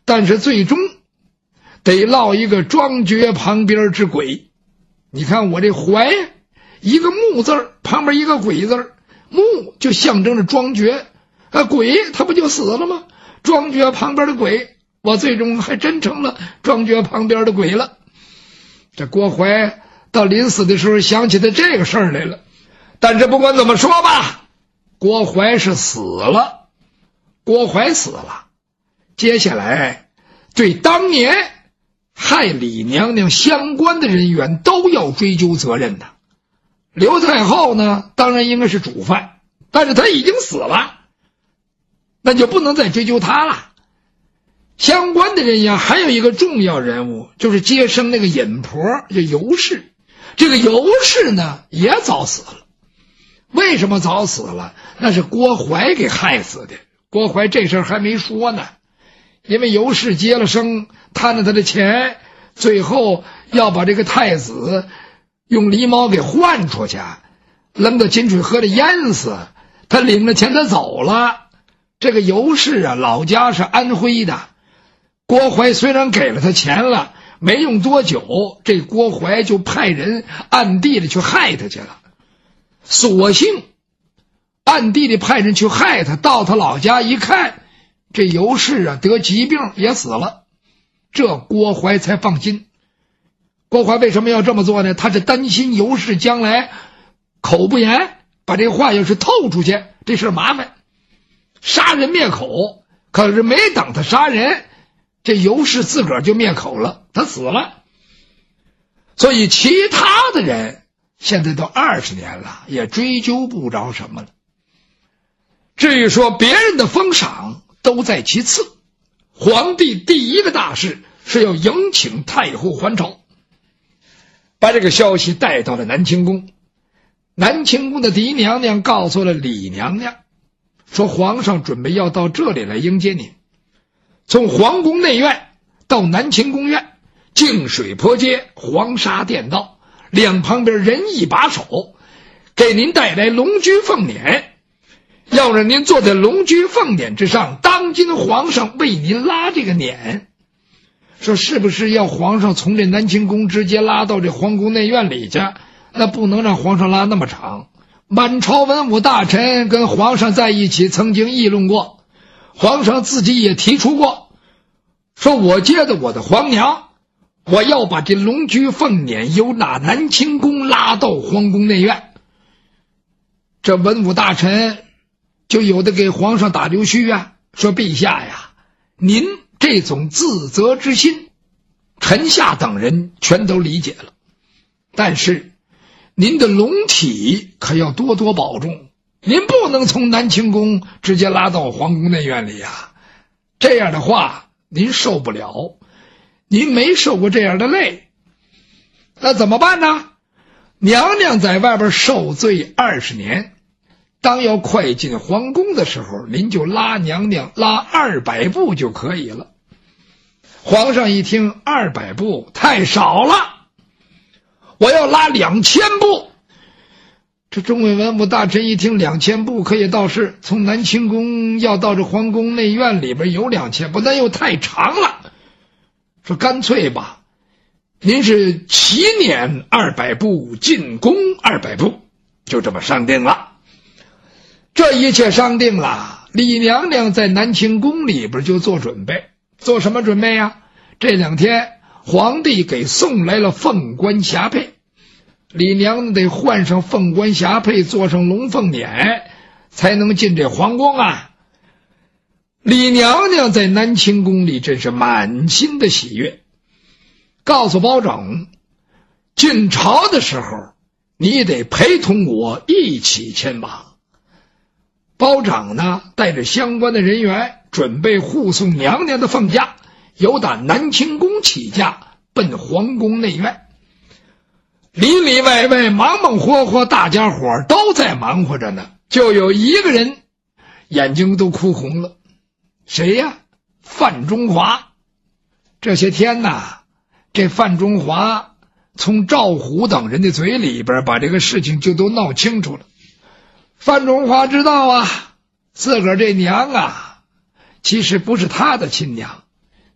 但是最终得落一个庄爵旁边之鬼。你看我这怀，一个木字旁边一个鬼字，木就象征着庄爵，鬼他不就死了吗？庄爵旁边的鬼，我最终还真成了庄爵旁边的鬼了。这郭槐到临死的时候想起的这个事儿来了。但是不管怎么说吧，郭槐是死了，郭槐死了，接下来对当年害李娘娘相关的人员都要追究责任的。刘太后呢，当然应该是主犯，但是她已经死了，那就不能再追究她了。相关的人员还有一个重要人物，就是接生那个尹婆，就尤氏。这个尤氏呢也早死了。为什么早死了？那是郭槐给害死的。郭槐这事儿还没说呢，因为尤氏接了生，贪了他的钱，最后要把这个太子用狸猫给换出去，扔到金水河里淹死。他领了钱他走了。这个尤氏啊，老家是安徽的。郭槐虽然给了他钱了，没用多久，这郭槐就派人暗地里去害他去了。所幸暗地里派人去害他，到他老家一看，这尤氏啊得疾病也死了，这郭槐才放心。郭槐为什么要这么做呢？他是担心尤氏将来口不严，把这话要是透出去，这事麻烦，杀人灭口。可是没等他杀人，这尤氏自个儿就灭口了，他死了。所以其他的人现在都20年了，也追究不着什么了。至于说别人的封赏都在其次，皇帝第一个大事是要迎请太后还朝，把这个消息带到了南清宫。南清宫的嫡娘娘告诉了李娘娘，说皇上准备要到这里来迎接您。从皇宫内院到南清宫院，净水坡街、黄沙殿道，两旁边人一把手，给您带来龙驹凤辇，要让您坐在龙驹凤辇之上，当今皇上为您拉这个辇。说是不是要皇上从这南清宫直接拉到这皇宫内院里去？那不能让皇上拉那么长。满朝文武大臣跟皇上在一起曾经议论过，皇上自己也提出过，说我接着我的皇娘，我要把这龙驹凤辇由那南清宫拉到皇宫内院。这文武大臣就有的给皇上打溜须啊，说陛下呀，您这种自责之心，臣下等人全都理解了，但是您的龙体可要多多保重，您不能从南清宫直接拉到皇宫内院里啊，这样的话您受不了，您没受过这样的累。那怎么办呢？娘娘在外边受罪20年，当要快进皇宫的时候，您就拉娘娘拉200步就可以了。皇上一听200步太少了，我要拉2000步。这众位文武大臣一听2000步可以到是，从南清宫要到这皇宫内院里边有2000步，那又太长了。说干脆吧，您是起辇200步，进宫200步，就这么商定了。这一切商定了，李娘娘在南清宫里边就做准备。做什么准备呀？这2天皇帝给送来了凤冠霞帔，李娘娘得换上凤冠霞帔，坐上龙凤辇，才能进这皇宫啊。李娘娘在南清宫里真是满心的喜悦，告诉包拯，进朝的时候你得陪同我一起前往。包拯呢，带着相关的人员准备护送娘娘的凤驾，由打南清宫起驾，奔皇宫内院。里里外外忙忙活活，大家伙都在忙活着呢，就有一个人眼睛都哭红了。谁呀？范中华。这些天呐，这范中华从赵虎等人的嘴里边把这个事情就都闹清楚了。范中华知道啊，自个儿这娘啊，其实不是他的亲娘，